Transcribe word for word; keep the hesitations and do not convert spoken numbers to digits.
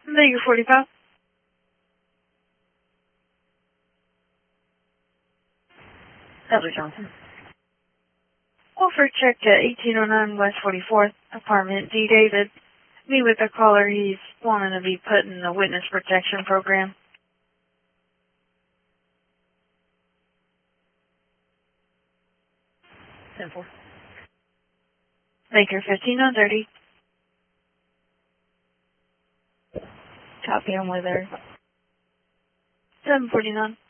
Baker forty-five. Heather Johnson. Offer check to eighteen oh nine West forty-fourth, apartment D. David. Meet with the caller. He's wanting to be put in the witness protection program. ten four. Baker fifteen on thirty. Copy, I'm with her. seven forty-nine.